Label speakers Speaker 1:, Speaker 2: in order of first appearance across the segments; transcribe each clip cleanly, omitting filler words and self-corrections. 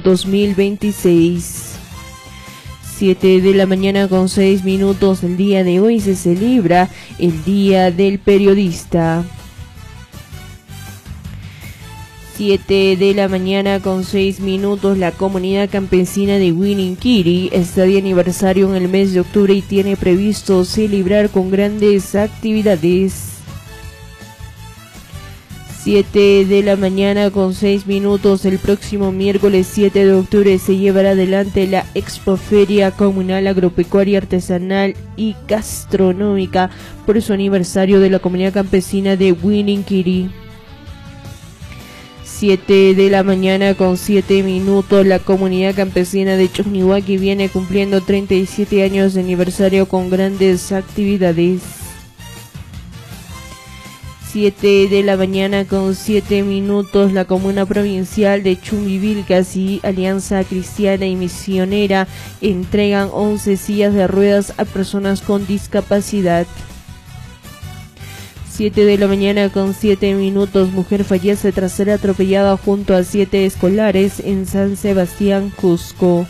Speaker 1: 2026. 7 de la mañana con 6 minutos. El día de hoy se celebra el Día del Periodista. 7 de la mañana con 6 minutos. La comunidad campesina de Huiniquiri está de aniversario en el mes de octubre y tiene previsto celebrar con grandes actividades. 7 de la mañana con 6 minutos. El próximo miércoles 7 de octubre se llevará adelante la Expoferia Comunal Agropecuaria Artesanal y Gastronómica por su aniversario de la comunidad campesina de Huiniquiri. 7 de la mañana con 7 minutos. La comunidad campesina de Chugnihuaqui viene cumpliendo 37 años de aniversario con grandes actividades. 7 de la mañana con 7 minutos. La comuna provincial de Chumbivilcas y Alianza Cristiana y Misionera entregan 11 sillas de ruedas a personas con discapacidad. 7 de la mañana con 7 minutos. Mujer fallece tras ser atropellada junto a 7 escolares en San Sebastián, Cusco.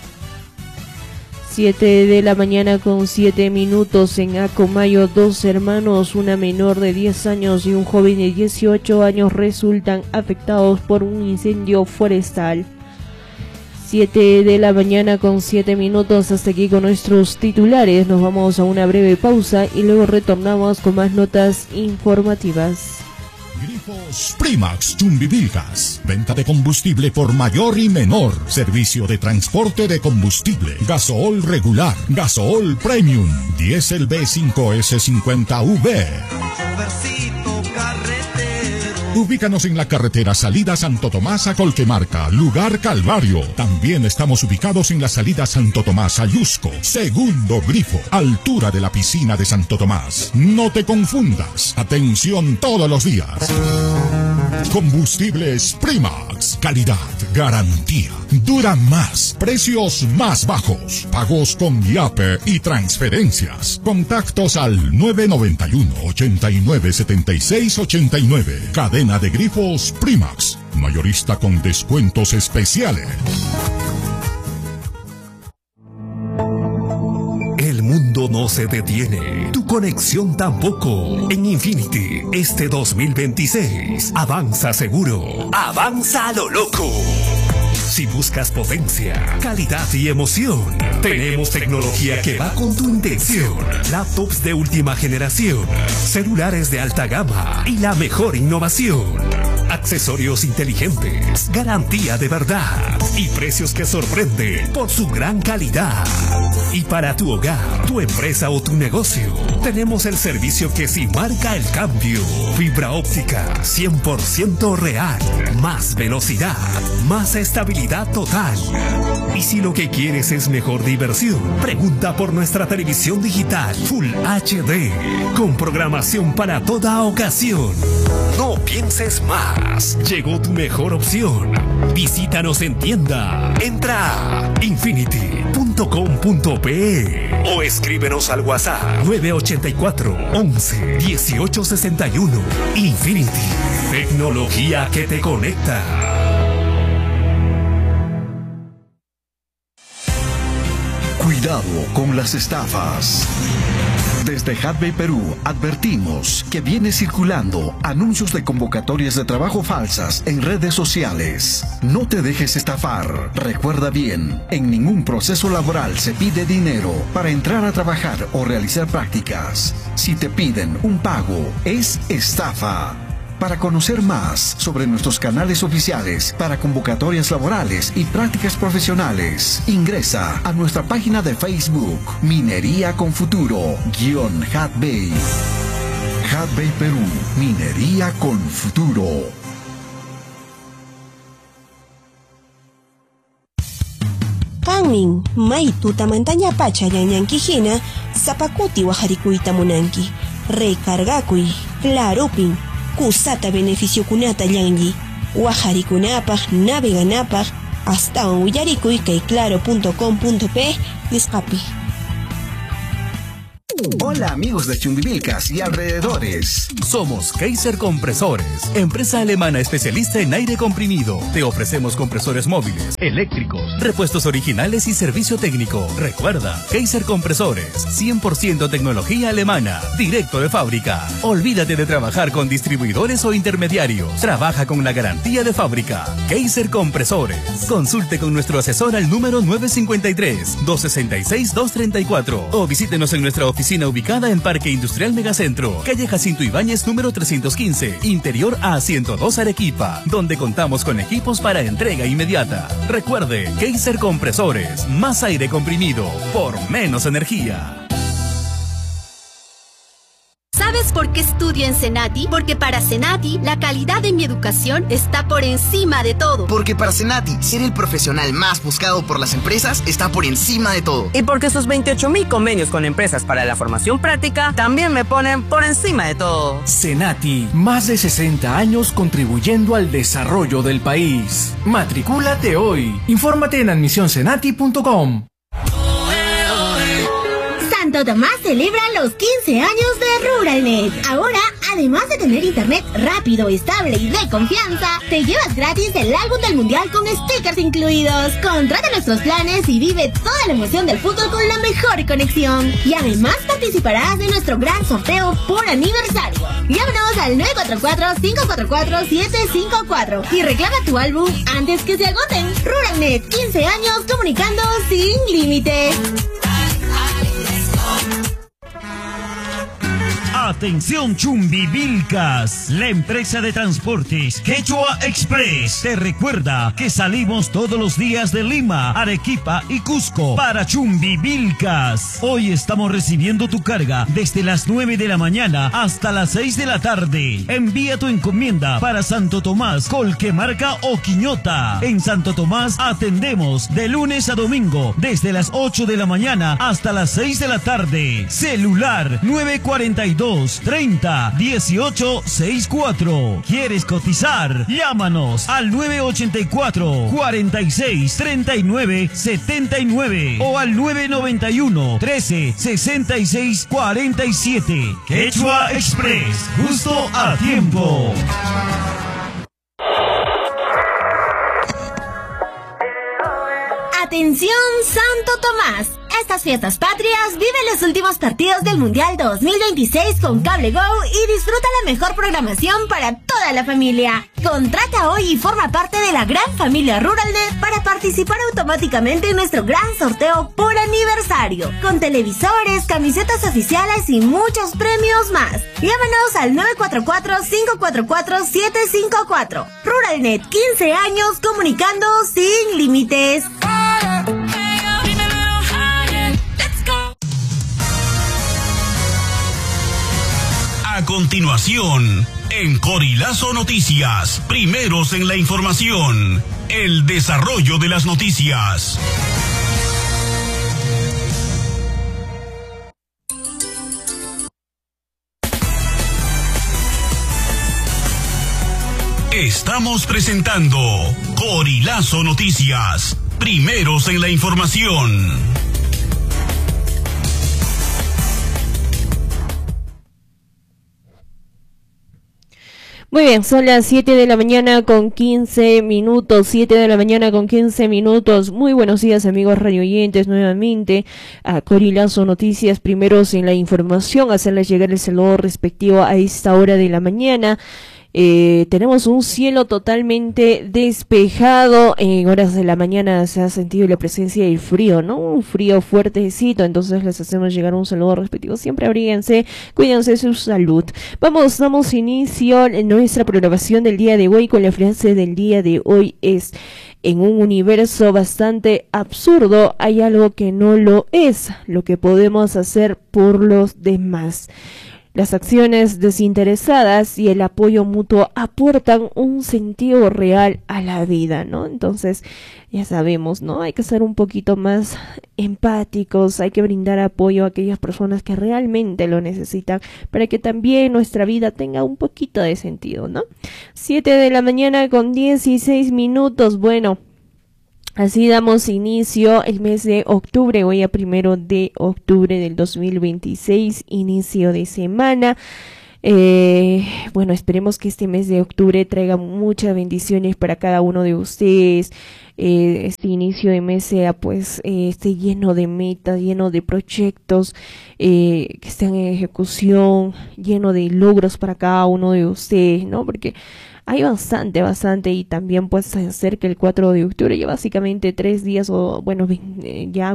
Speaker 1: 7 de la mañana con 7 minutos. En Acomayo, 2 hermanos, una menor de 10 años y un joven de 18 años resultan afectados por un incendio forestal. 7 de la mañana con 7 minutos. Hasta aquí con nuestros titulares. Nos vamos a una breve pausa y luego retornamos con más notas informativas.
Speaker 2: Grifos Primax Chumbivilcas. Venta de combustible por mayor y menor. Servicio de transporte de combustible. Gasool regular. Gasool Premium. Diesel B5S50V. Ubícanos en la carretera salida Santo Tomás a Colquemarca, lugar Calvario. También estamos ubicados en la salida Santo Tomás a Yusco. Segundo grifo, altura de la piscina de Santo Tomás. No te confundas. Atención todos los días. Combustibles Primax. Calidad, garantía. Dura más. Precios más bajos. Pagos con IAPE y transferencias. Contactos al 991-897689. Cadena de grifos Primax. Mayorista con descuentos especiales.
Speaker 3: El mundo no se detiene, tu conexión tampoco. En Infinity, este 2026, avanza seguro, avanza a lo loco. Si buscas potencia, calidad y emoción, tenemos tecnología que va con tu intención. Laptops de última generación, celulares de alta gama y la mejor innovación. Accesorios inteligentes, garantía de verdad y precios que sorprenden por su gran calidad. Y para tu hogar, tu empresa o tu negocio, tenemos el servicio que sí marca el cambio. Fibra óptica 100% real, más velocidad, más estabilidad total. Y si lo que quieres es mejor diversión, pregunta por nuestra televisión digital Full HD, con programación para toda ocasión. No pienses más, llegó tu mejor opción. Visítanos en tienda. Entra a infinity.com.pe o escríbenos al WhatsApp 984 11 18 61. Infinity, tecnología que te conecta.
Speaker 4: Cuidado con las estafas. Desde Hadbay Perú advertimos que viene circulando anuncios de convocatorias de trabajo falsas en redes sociales. No te dejes estafar. Recuerda bien, en ningún proceso laboral se pide dinero para entrar a trabajar o realizar prácticas. Si te piden un pago, es estafa. Para conocer más sobre nuestros canales oficiales para convocatorias laborales y prácticas profesionales, ingresa a nuestra página de Facebook Minería con Futuro _Hadbay. Hadbay Perú, Minería con Futuro.
Speaker 5: Kanmin, may tutamantaña pacha yanyankijina, zapakuti wajarikuita munanki, recargakuy, clarupin, kusata beneficio kunata yangi, wajarikunapaj, naveganapaj, hasta uyarikuy kay claro.com.p nisqapi.
Speaker 4: Hola amigos de Chumbivilcas y alrededores.
Speaker 3: Somos Kaiser Compresores, empresa alemana especialista en aire comprimido. Te ofrecemos compresores móviles, eléctricos, repuestos originales y servicio técnico. Recuerda, Kaiser Compresores, 100% tecnología alemana, directo de fábrica. Olvídate de trabajar con distribuidores o intermediarios. Trabaja con la garantía de fábrica. Kaiser Compresores. Consulte con nuestro asesor al número 953-266-234 o visítenos en nuestra oficina ubicada en Parque Industrial Megacentro, calle Jacinto Ibáñez número 315, interior A102 Arequipa, donde contamos con equipos para entrega inmediata. Recuerde, Kaiser Compresores, más aire comprimido por menos energía.
Speaker 6: ¿Sabes por qué estudio en Senati? Porque para Senati, la calidad de mi educación está por encima de todo.
Speaker 7: Porque para Senati, ser el profesional más buscado por las empresas está por encima de todo.
Speaker 8: Y porque sus 28,000 convenios con empresas para la formación práctica también me ponen por encima de todo.
Speaker 9: Senati, más de 60 años contribuyendo al desarrollo del país. Matricúlate hoy. Infórmate en admisionsenati.com.
Speaker 10: Santo Tomás celebra los 15 años de Ruralnet. Ahora, además de tener internet rápido, estable y de confianza, te llevas gratis el álbum del mundial con stickers incluidos. Contrata nuestros planes y vive toda la emoción del fútbol con la mejor conexión. Y además participarás de nuestro gran sorteo por aniversario. Llámanos al 944-544-754 y reclama tu álbum antes que se agoten. Ruralnet, 15 años comunicando sin límites.
Speaker 11: Atención Chumbivilcas, la empresa de transportes Quechua Express te recuerda que salimos todos los días de Lima, Arequipa y Cusco para Chumbivilcas. Hoy estamos recibiendo tu carga desde las 9 de la mañana hasta las 6 de la tarde. Envía tu encomienda para Santo Tomás, Colquemarca o Quiñota. En Santo Tomás atendemos de lunes a domingo desde las 8 de la mañana hasta las 6 de la tarde. Celular 942-30-1864. ¿Quieres cotizar? Llámanos al 984-46-39-79 o al 991-13-66-47. Quechua Express, justo a tiempo.
Speaker 10: Atención Santo Tomás. Estas fiestas patrias vive los últimos partidos del Mundial 2026 con Cable Go y disfruta la mejor programación para toda la familia. Contrata hoy y forma parte de la gran familia Ruralnet para participar automáticamente en nuestro gran sorteo por aniversario, con televisores, camisetas oficiales y muchos premios más. Llámanos al 944-544-754. Ruralnet, 15 años comunicando sin límites.
Speaker 3: A continuación, en Corilazo Noticias, primeros en la información, el desarrollo de las noticias. Estamos presentando Corilazo Noticias, primeros en la información.
Speaker 1: Muy bien, son las 7 de la mañana con 15 minutos, 7 de la mañana con 15 minutos. Muy buenos días amigos radioyentes, nuevamente a Corilazo Noticias, primeros en la información, hacerles llegar el saludo respectivo a esta hora de la mañana. Tenemos un cielo totalmente despejado. En horas de la mañana se ha sentido la presencia del frío, ¿no? Un frío fuertecito, entonces les hacemos llegar un saludo respectivo. Siempre abríguense, cuídense su salud. Damos inicio en nuestra programación del día de hoy con la frase del día de hoy es: en un universo bastante absurdo hay algo que no lo es, lo que podemos hacer por los demás. Las acciones desinteresadas y el apoyo mutuo aportan un sentido real a la vida, ¿no? Entonces, ya sabemos, ¿no? Hay que ser un poquito más empáticos, hay que brindar apoyo a aquellas personas que realmente lo necesitan para que también nuestra vida tenga un poquito de sentido, ¿no? 7 de la mañana con 16 minutos, bueno. Así damos inicio el mes de octubre, hoy a 1 de octubre del 2026, inicio de semana. Bueno, esperemos que este mes de octubre traiga muchas bendiciones para cada uno de ustedes. Este inicio de mes sea pues esté lleno de metas, lleno de proyectos que estén en ejecución, lleno de logros para cada uno de ustedes, ¿no? Porque hay bastante y también pues se acerca el 4 de octubre, ya básicamente 3 días o bueno, ya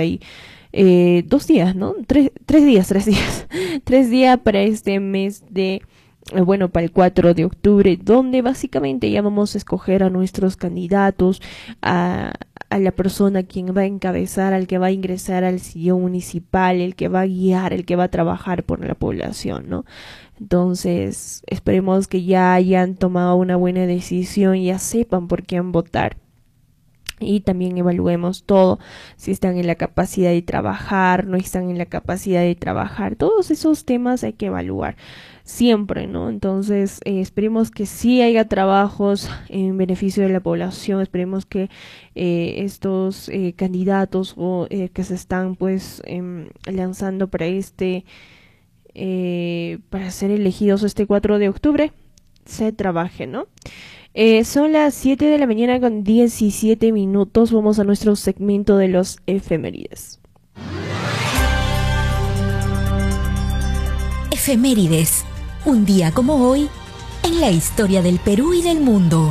Speaker 1: 2 días, ¿no? 3 días. 3 días para este mes de, bueno, para el 4 de octubre, donde básicamente ya vamos a escoger a nuestros candidatos, a la persona quien va a encabezar, al que va a ingresar al sillón municipal, el que va a guiar, el que va a trabajar por la población, ¿no? Entonces, esperemos que ya hayan tomado una buena decisión, ya sepan por quién votar. Y también evaluemos todo, si están en la capacidad de trabajar, no están en la capacidad de trabajar. Todos esos temas hay que evaluar siempre, ¿no? Entonces, esperemos que sí haya trabajos en beneficio de la población. Esperemos que estos candidatos que se están pues lanzando para para ser elegidos este 4 de octubre, se trabaje, ¿no? Son las 7 de la mañana con 17 minutos. Vamos a nuestro segmento de los efemérides.
Speaker 12: Efemérides. Un día como hoy, en la historia del Perú y del mundo.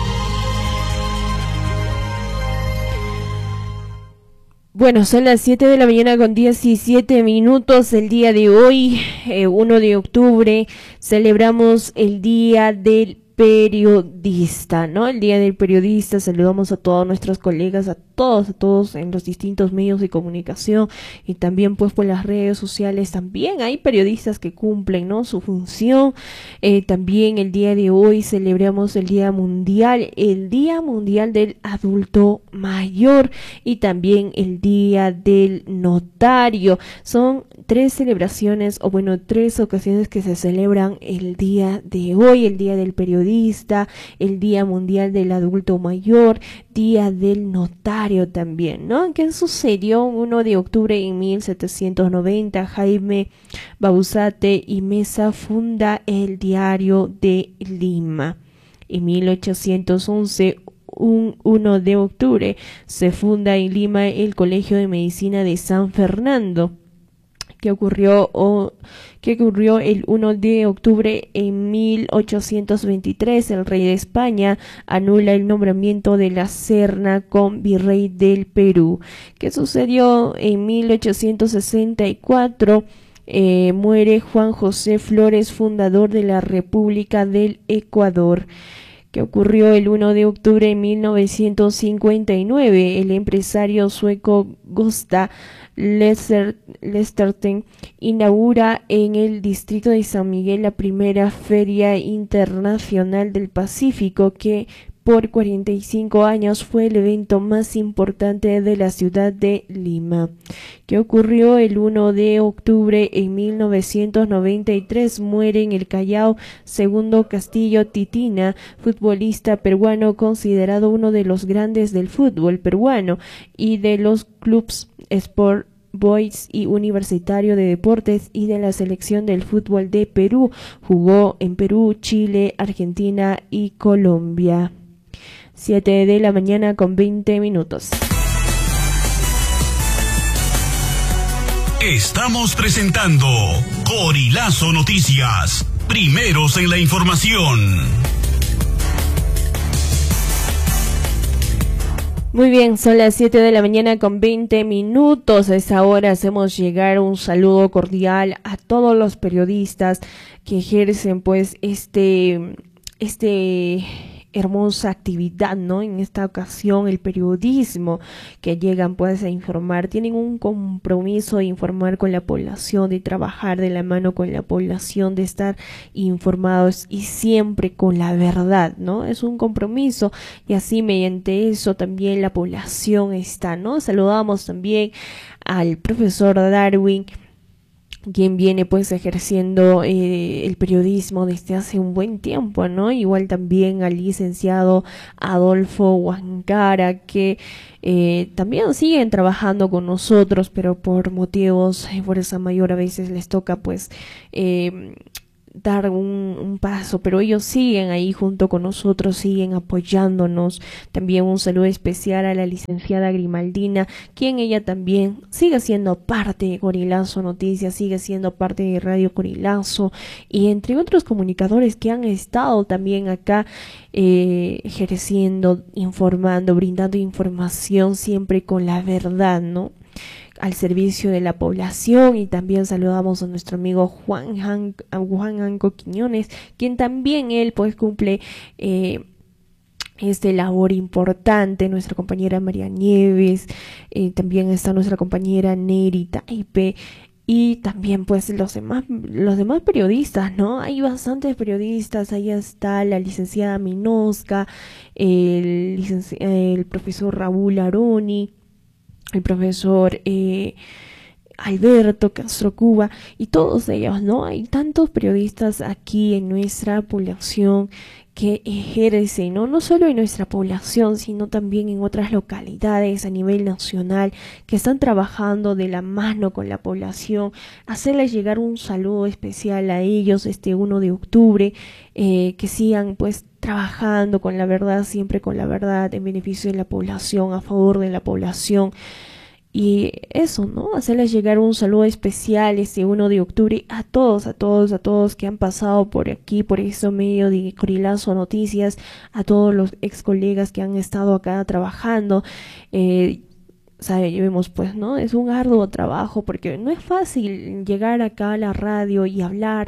Speaker 1: Bueno, son las 7 de la mañana con 17 minutos. El día de hoy, 1 de octubre, celebramos el Día del Periodista, ¿no? El Día del Periodista. Saludamos a todos nuestros colegas, a todos en los distintos medios de comunicación y también pues por las redes sociales. También hay periodistas que cumplen, ¿no?, su función. También el día de hoy celebramos el Día Mundial del Adulto Mayor y también el Día del Notario. Son 3 celebraciones, o bueno, 3 ocasiones que se celebran el día de hoy: el Día del Periodista, el Día Mundial del Adulto Mayor, Día del Notario también, ¿no? ¿Qué sucedió? 1 de octubre en 1790, Jaime Bauzate y Mesa funda el Diario de Lima. En 1811, 1 de octubre, se funda en Lima el Colegio de Medicina de San Fernando. ¿Qué ocurrió el 1 de octubre en 1823? El rey de España anula el nombramiento de la Serna como virrey del Perú. ¿Qué sucedió en 1864? Muere Juan José Flores, fundador de la República del Ecuador. ¿Qué ocurrió el 1 de octubre en 1959? El empresario sueco Gösta Lesterten inaugura en el distrito de San Miguel la primera Feria Internacional del Pacífico, que por 45 años fue el evento más importante de la ciudad de Lima. ¿Qué ocurrió el 1 de octubre en 1993? Muere en el Callao Segundo Castillo Titina, futbolista peruano considerado uno de los grandes del fútbol peruano y de los clubes Sport Boys y Universitario de Deportes y de la selección del fútbol de Perú. Jugó en Perú, Chile, Argentina y Colombia. 7 de la mañana con 20 minutos.
Speaker 3: Estamos presentando Corilazo Noticias, primeros en la información.
Speaker 1: Muy bien, son las 7 de la mañana con 20 minutos. A esa hora hacemos llegar un saludo cordial a todos los periodistas que ejercen pues hermosa actividad, ¿no? En esta ocasión, el periodismo, que llegan pues a informar, tienen un compromiso de informar con la población, de trabajar de la mano con la población, de estar informados y siempre con la verdad, ¿no? Es un compromiso y así mediante eso también la población está, ¿no? Saludamos también al profesor Darwin quien viene pues ejerciendo el periodismo desde hace un buen tiempo, ¿no? Igual también al licenciado Adolfo Huancara, que también siguen trabajando con nosotros, pero por motivos de fuerza mayor a veces les toca pues dar un paso, pero ellos siguen ahí junto con nosotros, siguen apoyándonos. También un saludo especial a la licenciada Grimaldina, quien ella también sigue siendo parte de Corilazo Noticias, sigue siendo parte de Radio Corilazo, y entre otros comunicadores que han estado también acá ejerciendo, informando, brindando información siempre con la verdad, ¿no?, al servicio de la población. Y también saludamos a nuestro amigo Juan Anco Quiñones, quien también él pues cumple este labor importante. Nuestra compañera María Nieves, también está nuestra compañera Neri Taipe, y también pues los demás periodistas, ¿no? Hay bastantes periodistas. Ahí está la licenciada Minosca, el profesor Raúl Aroni, el profesor Alberto Castro Cuba, y todos ellos, ¿no? Hay tantos periodistas aquí en nuestra población que ejercen, ¿no? No solo en nuestra población, sino también en otras localidades a nivel nacional, que están trabajando de la mano con la población. Hacerles llegar un saludo especial a ellos este 1 de octubre, que sigan pues trabajando con la verdad, siempre con la verdad, en beneficio de la población, a favor de la población. Y eso, ¿no? Hacerles llegar un saludo especial este 1 de octubre a todos que han pasado por aquí, por este medio de Corilazo Noticias, a todos los ex colegas que han estado acá trabajando. Vemos pues, ¿no? Es un arduo trabajo, porque no es fácil llegar acá a la radio y hablar.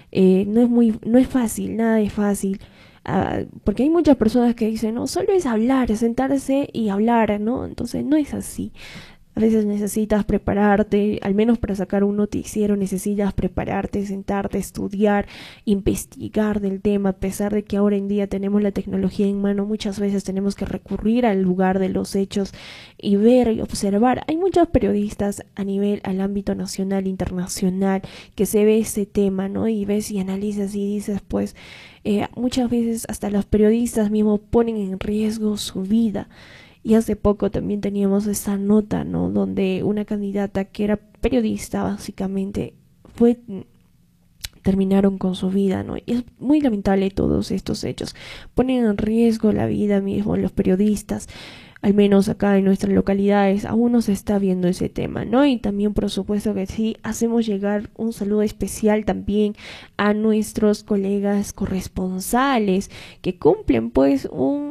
Speaker 1: No es fácil, nada es fácil. Porque hay muchas personas que dicen, no, solo es hablar, sentarse y hablar, ¿no? Entonces no es así. A veces necesitas prepararte, al menos para sacar un noticiero necesitas prepararte, sentarte, estudiar, investigar del tema. A pesar de que ahora en día tenemos la tecnología en mano, muchas veces tenemos que recurrir al lugar de los hechos y ver y observar. Hay muchos periodistas al ámbito nacional, internacional, que se ve este tema, ¿no? Y ves y analizas y dices, pues, muchas veces hasta los periodistas mismos ponen en riesgo su vida. Y hace poco también teníamos esta nota, ¿no?, donde una candidata que era periodista básicamente terminaron con su vida, ¿no? Y es muy lamentable todos estos hechos. Ponen en riesgo la vida mismo los periodistas. Al menos acá en nuestras localidades aún no se está viendo ese tema, ¿no? Y también, por supuesto que sí, hacemos llegar un saludo especial también a nuestros colegas corresponsales que cumplen pues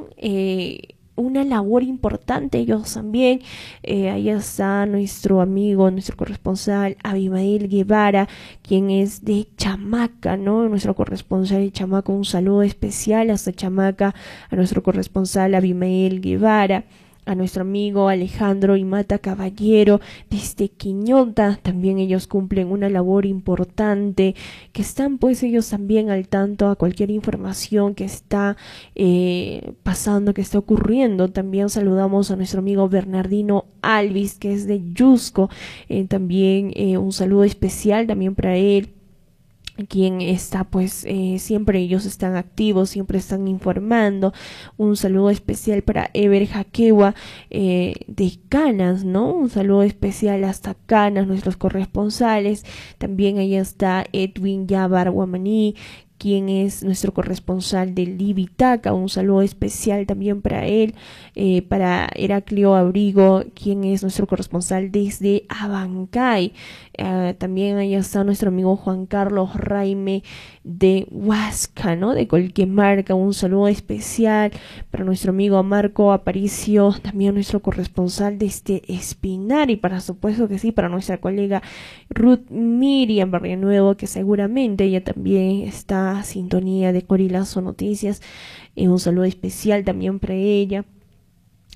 Speaker 1: una labor importante ellos también. Ahí está nuestro amigo, nuestro corresponsal Abimael Guevara, quien es de Chamaca, ¿no? Nuestro corresponsal de Chamaca, un saludo especial hasta Chamaca, a nuestro corresponsal Abimael Guevara. A nuestro amigo Alejandro Imata Caballero desde Quiñota, también ellos cumplen una labor importante, que están pues ellos también al tanto a cualquier información que está pasando, que está ocurriendo. También saludamos a nuestro amigo Bernardino Alvis, que es de Yusco, también un saludo especial también para él, quien está pues siempre ellos están activos, siempre están informando. Un saludo especial para Ever Jaquewa de Canas, ¿no? Un saludo especial hasta Canas, nuestros corresponsales. También ahí está Edwin Yabar Guamaní, quien es nuestro corresponsal de Libitaca. Un saludo especial también para él, para Heraclio Abrigo, quien es nuestro corresponsal desde Abancay. También ahí está nuestro amigo Juan Carlos Raime de Huasca, ¿no?, de Colquemarca. Un saludo especial para nuestro amigo Marco Aparicio, también nuestro corresponsal desde Espinar, y para supuesto que sí, para nuestra colega Ruth Miriam Barrio Nuevo, que seguramente ella también está a sintonía de Corilazo Noticias. Un saludo especial también para ella.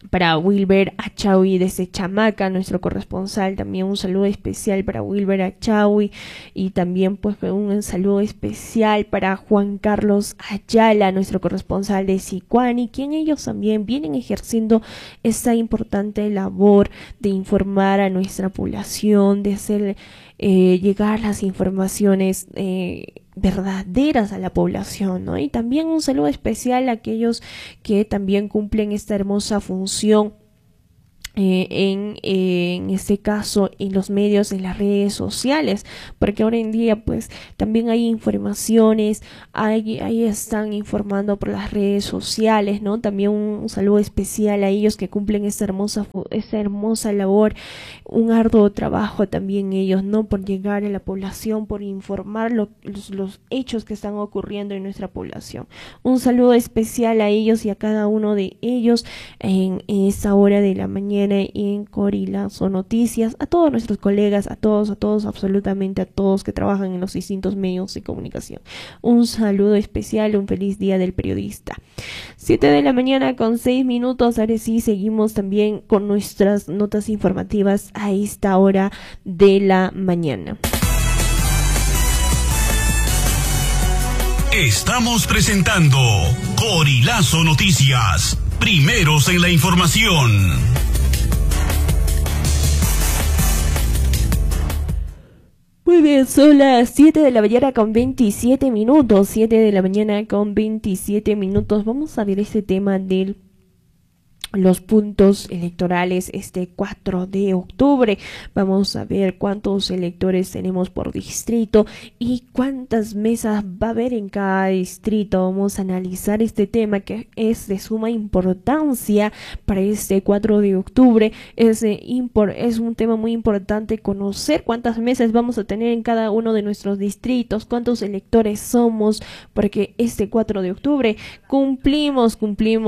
Speaker 1: para Wilber Achawi desde Chamaca, nuestro corresponsal. También un saludo especial para Wilber Achawi, y también pues un saludo especial para Juan Carlos Ayala, nuestro corresponsal de Sicuani, quien ellos también vienen ejerciendo esta importante labor de informar a nuestra población, de hacer llegar las informaciones verdaderas a la población, ¿no? Y también un saludo especial a aquellos que también cumplen esta hermosa función en este caso en los medios, en las redes sociales, porque ahora en día pues también hay informaciones, ahí están informando por las redes sociales, ¿no? También un saludo especial a ellos que cumplen esta hermosa labor, un arduo trabajo también ellos, ¿no? Por llegar a la población, por informar los hechos que están ocurriendo en nuestra población. Un saludo especial a ellos y a cada uno de ellos en esta hora de la mañana en Corilazo Noticias, a todos nuestros colegas, a todos, absolutamente a todos que trabajan en los distintos medios de comunicación. Un saludo especial, un feliz día del periodista. 7 de la mañana con 6 minutos, ahora sí seguimos también con nuestras notas informativas a esta hora de la mañana.
Speaker 3: Estamos presentando Corilazo Noticias, primeros en la información.
Speaker 1: Muy bien, son las 7 de la mañana con 27 minutos, 7 de la mañana con 27 minutos. Vamos a ver este tema de los puntos electorales este 4 de octubre. Vamos a ver cuántos electores tenemos por distrito y cuántas mesas va a haber en cada distrito. Vamos a analizar este tema que es de suma importancia para este 4 de octubre. Es un tema muy importante conocer cuántas mesas vamos a tener en cada uno de nuestros distritos, cuántos electores somos, porque este 4 de octubre cumplimos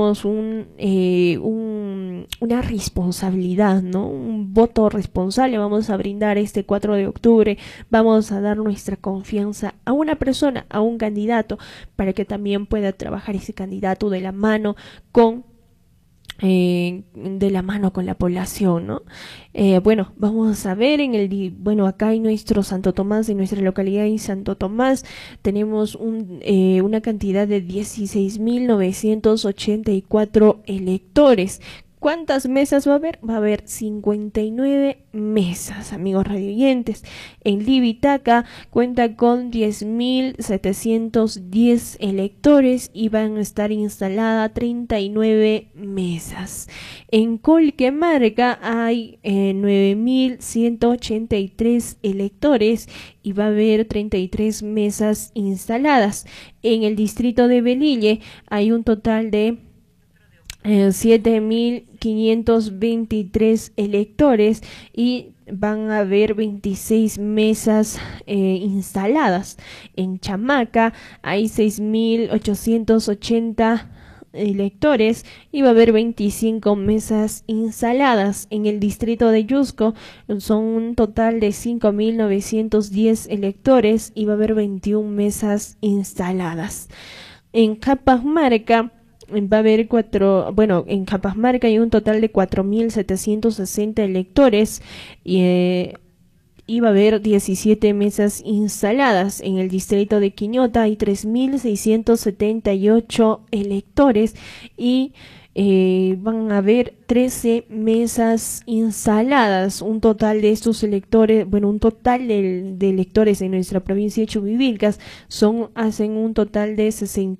Speaker 1: una responsabilidad, ¿no? Un voto responsable vamos a brindar este 4 de octubre. Vamos a dar nuestra confianza a una persona, a un candidato, para que también pueda trabajar ese candidato de la mano con la población, ¿no? Bueno, vamos a ver acá en nuestro Santo Tomás, en nuestra localidad en Santo Tomás, tenemos una cantidad de 16.984 electores. ¿Cuántas mesas va a haber? Va a haber 59 mesas, amigos radioyentes. En Libitaca cuenta con 10.710 electores y van a estar instaladas 39 mesas. En Colquemarca hay 9.183 electores y va a haber 33 mesas instaladas. En el distrito de Belille hay un total de 7.523 electores y van a haber 26 mesas instaladas. En Chamaca hay 6.880 electores y va a haber 25 mesas instaladas. En el distrito de Yusco son un total de 5.910 electores y va a haber 21 mesas instaladas. En Capamarca va a haber en Capamarca hay un total de 4.760 electores y va a haber 17 mesas instaladas. En el distrito de Quiñota hay 3.678 electores y van a haber 13 mesas instaladas. Un total de estos electores, un total de electores en nuestra provincia de Chumbivilcas hacen un total de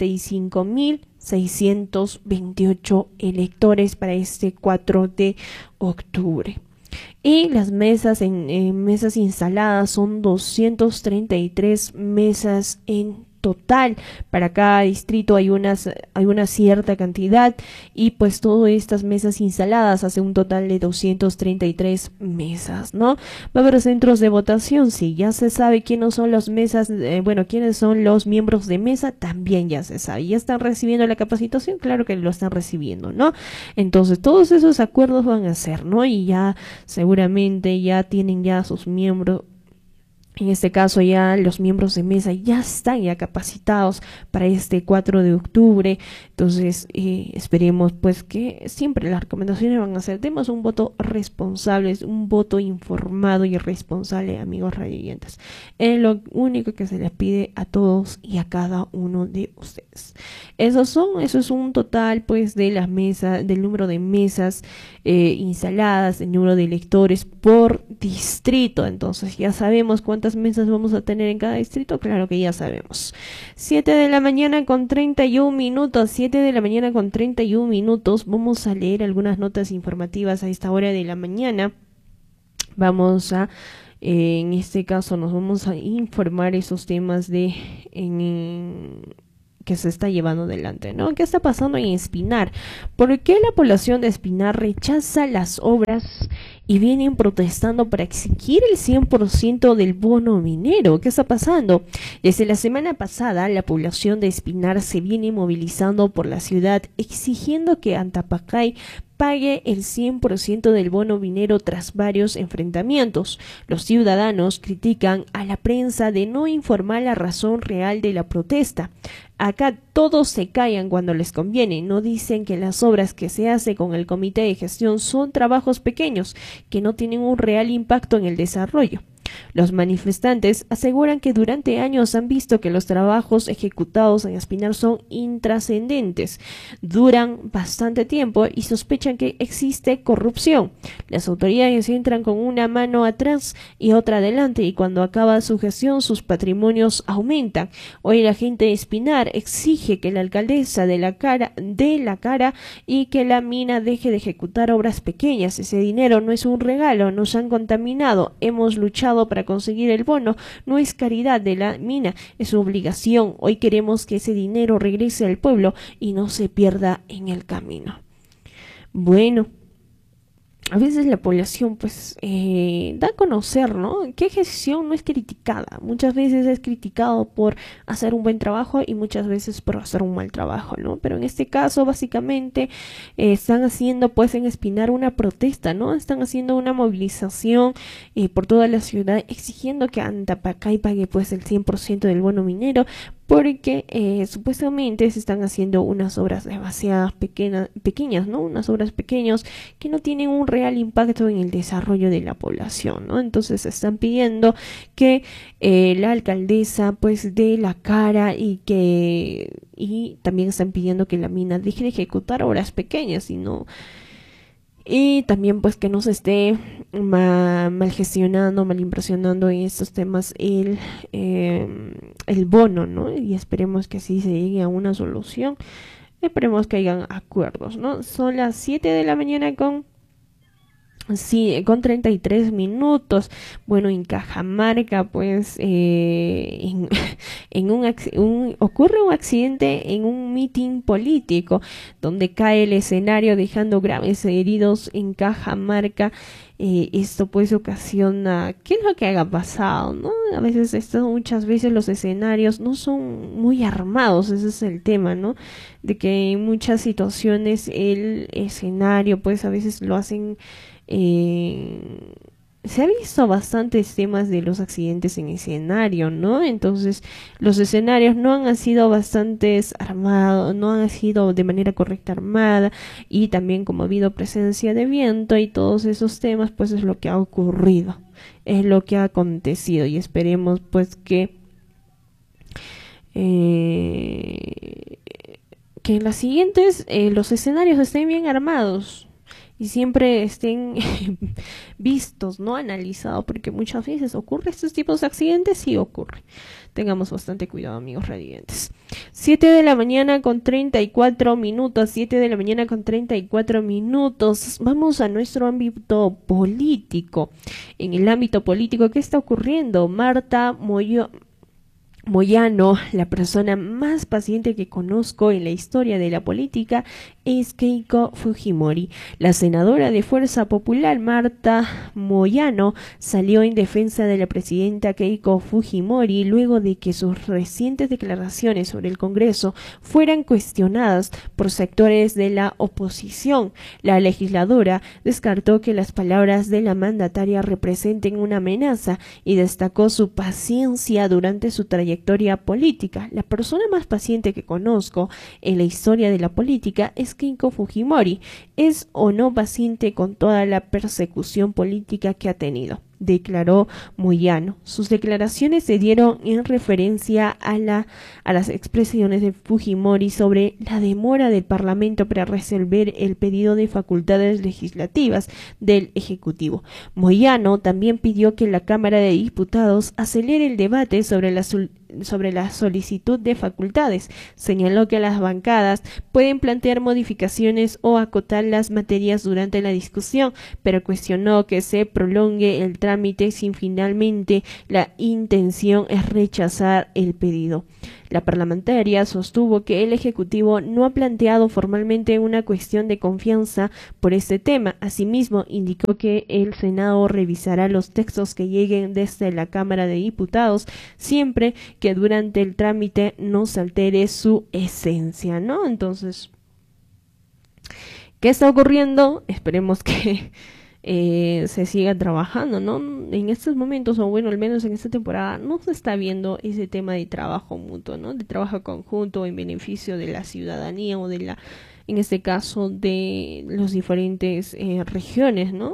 Speaker 1: 65.628 electores para este 4 de octubre. Y las mesas mesas instaladas son 233 mesas en total. Para cada distrito hay una cierta cantidad y pues todas estas mesas instaladas hace un total de 233 mesas, ¿no? Va a haber centros de votación, sí, ya se sabe quiénes son las mesas, quiénes son los miembros de mesa, también ya se sabe. ¿Ya están recibiendo la capacitación? Claro que lo están recibiendo, ¿no? Entonces todos esos acuerdos van a ser, ¿no? Y ya seguramente ya tienen ya sus miembros En este caso ya los miembros de mesa ya están ya capacitados para este 4 de octubre. Entonces esperemos pues que siempre las recomendaciones van a ser: demos un voto responsable, un voto informado y responsable, amigos radioyentes. Es lo único que se les pide a todos y a cada uno de ustedes. Eso es un total pues de las mesas, del número de mesas instaladas, el número de electores por distrito. Entonces ya sabemos cuántas mesas vamos a tener en cada distrito. Claro que ya sabemos. 7 de la mañana con 31 minutos. 7 de la mañana con 31 minutos. Vamos a leer algunas notas informativas a esta hora de la mañana. Vamos a en este caso nos vamos a informar esos temas de que se está llevando adelante, ¿no? ¿Qué está pasando en Espinar? ¿Por qué la población de Espinar rechaza las obras y vienen protestando para exigir el 100% del bono minero? ¿Qué está pasando? Desde la semana pasada, la población de Espinar se viene movilizando por la ciudad exigiendo que Antapacay pague el 100% del bono minero tras varios enfrentamientos. Los ciudadanos critican a la prensa de no informar la razón real de la protesta. Acá todos se callan cuando les conviene, no dicen que las obras que se hace con el comité de gestión son trabajos pequeños que no tienen un real impacto en el desarrollo. Los manifestantes aseguran que durante años han visto que los trabajos ejecutados en Espinar son intrascendentes, duran bastante tiempo y sospechan que existe corrupción. Las autoridades entran con una mano atrás y otra adelante y cuando acaba su gestión sus patrimonios aumentan. Hoy la gente de Espinar exige que la alcaldesa dé la cara y que la mina deje de ejecutar obras pequeñas. Ese dinero no es un regalo, nos han contaminado, hemos luchado para conseguir el bono, no es caridad de la mina, es su obligación. Hoy queremos que ese dinero regrese al pueblo y no se pierda en el camino. Bueno, a veces la población pues da a conocer, ¿no?, que gestión no es criticada. Muchas veces es criticado por hacer un buen trabajo y muchas veces por hacer un mal trabajo, ¿no? Pero en este caso básicamente están haciendo pues en Espinar una protesta, ¿no? Están haciendo una movilización por toda la ciudad exigiendo que Antapacay pague pues el 100% del bono minero, porque supuestamente se están haciendo unas obras demasiado pequeñas, ¿no? Unas obras pequeñas que no tienen un real impacto en el desarrollo de la población, ¿no? Entonces están pidiendo que la alcaldesa pues dé la cara y también están pidiendo que la mina deje de ejecutar obras pequeñas y también pues que no se esté mal gestionando, mal impresionando en estos temas el bono, ¿no? Y esperemos que así se llegue a una solución. Esperemos que hayan acuerdos, ¿no? Son las 7 de la mañana con 33 minutos. Bueno, en Cajamarca pues ocurre un accidente en un mitin político donde cae el escenario dejando graves heridos en Cajamarca. Esto pues ocasiona, ¿qué es lo que haya pasado, no? A veces muchas veces los escenarios no son muy armados, ese es el tema, ¿no? De que en muchas situaciones el escenario pues a veces lo hacen se ha visto bastantes temas de los accidentes en escenario, ¿no? Entonces, los escenarios no han sido bastantes armados, no han sido de manera correcta armada, y también como ha habido presencia de viento y todos esos temas, pues es lo que ha ocurrido, es lo que ha acontecido, y esperemos pues que en las siguientes los escenarios estén bien armados y siempre estén vistos, no analizados, porque muchas veces ocurre estos tipos de accidentes, sí ocurre. Tengamos bastante cuidado, amigos radiantes. 7 de la mañana con 34 minutos, 7 de la mañana con 34 minutos. Vamos a nuestro ámbito político. En el ámbito político, ¿qué está ocurriendo? Marta Moyano, la persona más paciente que conozco en la historia de la política, es Keiko Fujimori. La senadora de Fuerza Popular, Marta Moyano, salió en defensa de la presidenta Keiko Fujimori luego de que sus recientes declaraciones sobre el Congreso fueran cuestionadas por sectores de la oposición. La legisladora descartó que las palabras de la mandataria representen una amenaza y destacó su paciencia durante su trayectoria política. La persona más paciente que conozco en la historia de la política es Keiko Fujimori. ¿Es o no paciente con toda la persecución política que ha tenido?, declaró Moyano. Sus declaraciones se dieron en referencia a las expresiones de Fujimori sobre la demora del Parlamento para resolver el pedido de facultades legislativas del Ejecutivo. Moyano también pidió que la Cámara de Diputados acelere el debate sobre la solicitud de facultades. Señaló que las bancadas pueden plantear modificaciones o acotar las materias durante la discusión, pero cuestionó que se prolongue el trámite sin finalmente la intención es rechazar el pedido. La parlamentaria sostuvo que el Ejecutivo no ha planteado formalmente una cuestión de confianza por este tema. Asimismo, indicó que el Senado revisará los textos que lleguen desde la Cámara de Diputados siempre que durante el trámite no se altere su esencia, ¿no? Entonces, ¿qué está ocurriendo? Esperemos que se siga trabajando, ¿no? En estos momentos, o bueno, al menos en esta temporada, no se está viendo ese tema de trabajo mutuo, ¿no? De trabajo conjunto en beneficio de la ciudadanía o en este caso, de los diferentes regiones, ¿no?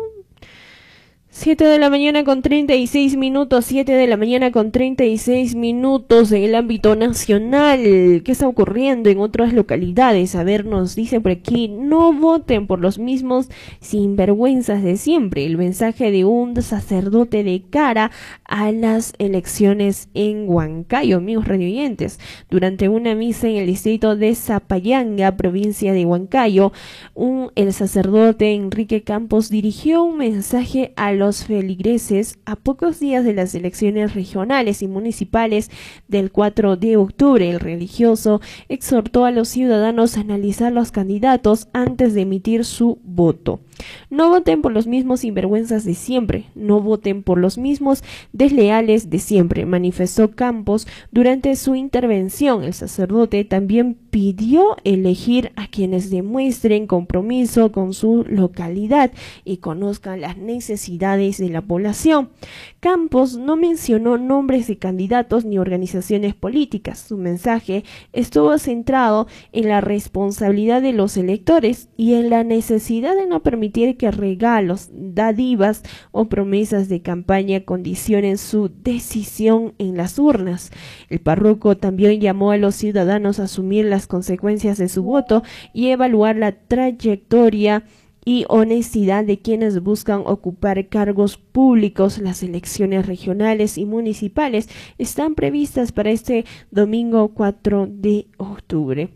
Speaker 1: 7 de la mañana con 36 minutos, 7 de la mañana con 36 minutos en el ámbito nacional. ¿Qué está ocurriendo en otras localidades? A ver, nos dice por aquí, no voten por los mismos sinvergüenzas de siempre. El mensaje de un sacerdote de cara a las elecciones en Huancayo, amigos radioyentes. Durante una misa en el distrito de Zapayanga, provincia de Huancayo, el sacerdote Enrique Campos dirigió un mensaje a los feligreses a pocos días de las elecciones regionales y municipales del 4 de octubre. El religioso exhortó a los ciudadanos a analizar los candidatos antes de emitir su voto. No voten por los mismos sinvergüenzas de siempre, no voten por los mismos desleales de siempre, manifestó Campos durante su intervención. El sacerdote también pidió elegir a quienes demuestren compromiso con su localidad y conozcan las necesidades de la población. Campos no mencionó nombres de candidatos ni organizaciones políticas. Su mensaje estuvo centrado en la responsabilidad de los electores y en la necesidad de no permitir que regalos, dádivas o promesas de campaña condicionen su decisión en las urnas. El párroco también llamó a los ciudadanos a asumir las consecuencias de su voto y evaluar la trayectoria y honestidad de quienes buscan ocupar cargos públicos. Las elecciones regionales y municipales están previstas para este domingo 4 de octubre.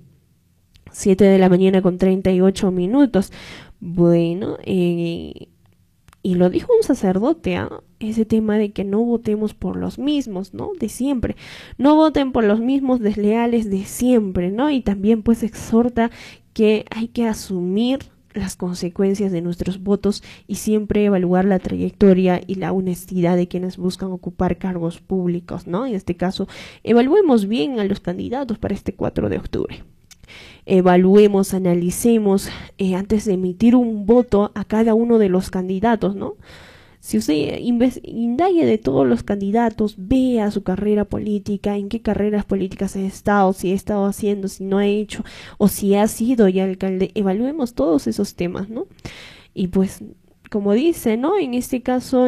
Speaker 1: 7 de la mañana con 38 minutos. Bueno, y lo dijo un sacerdote, ese tema de que no votemos por los mismos, ¿no? De siempre. No voten por los mismos desleales de siempre, ¿no? Y también pues exhorta que hay que asumir las consecuencias de nuestros votos y siempre evaluar la trayectoria y la honestidad de quienes buscan ocupar cargos públicos, ¿no? En este caso, evaluemos bien a los candidatos para este 4 de octubre. Evaluemos, analicemos antes de emitir un voto a cada uno de los candidatos, ¿no? Si usted indague de todos los candidatos, vea su carrera política, en qué carreras políticas ha estado, si ha estado haciendo, si no ha hecho, o si ha sido ya alcalde, evaluemos todos esos temas, ¿no? Y pues, como dice, ¿no? En este caso,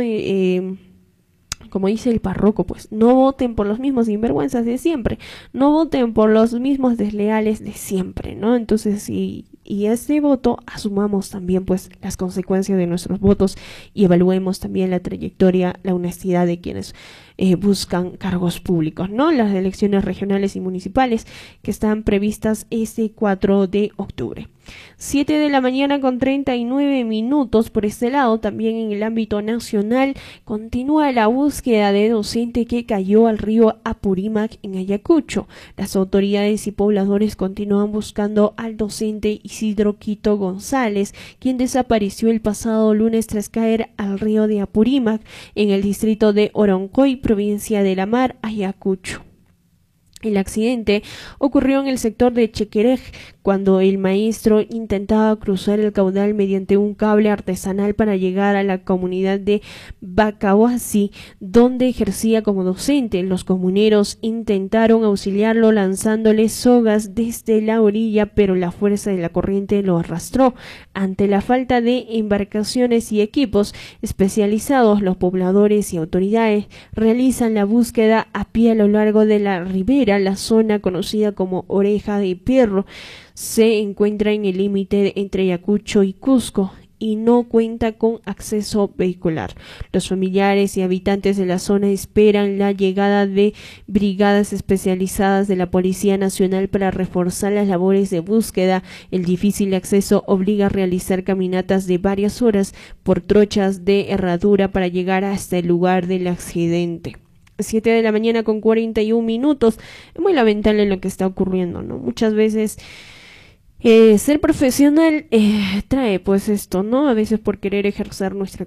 Speaker 1: como dice el párroco, pues no voten por los mismos sinvergüenzas de siempre, no voten por los mismos desleales de siempre, ¿no? Entonces, y este voto asumamos también pues las consecuencias de nuestros votos y evaluemos también la trayectoria, la honestidad de quienes buscan cargos públicos, ¿no? Las elecciones regionales y municipales que están previstas este 4 de octubre. 7 de la mañana con 39 minutos. Por este lado, también en el ámbito nacional, continúa la búsqueda de docente que cayó al río Apurímac en Ayacucho. Las autoridades y pobladores continúan buscando al docente y Isidro Quito González, quien desapareció el pasado lunes tras caer al río de Apurímac, en el distrito de Oroncoy, provincia de La Mar, Ayacucho. El accidente ocurrió en el sector de Chequerej, cuando el maestro intentaba cruzar el caudal mediante un cable artesanal para llegar a la comunidad de Bacahuasi, donde ejercía como docente. Los comuneros intentaron auxiliarlo lanzándole sogas desde la orilla, pero la fuerza de la corriente lo arrastró. Ante la falta de embarcaciones y equipos especializados, los pobladores y autoridades realizan la búsqueda a pie a lo largo de la ribera. La zona conocida como Oreja de Perro se encuentra en el límite entre Ayacucho y Cusco y no cuenta con acceso vehicular. Los familiares y habitantes de la zona esperan la llegada de brigadas especializadas de la Policía Nacional para reforzar las labores de búsqueda. El difícil acceso obliga a realizar caminatas de varias horas por trochas de herradura para llegar hasta el lugar del accidente. 7 de la mañana con 41 minutos. Es muy lamentable lo que está ocurriendo, ¿no? Muchas veces ser profesional trae pues esto, ¿no? A veces por querer ejercer nuestra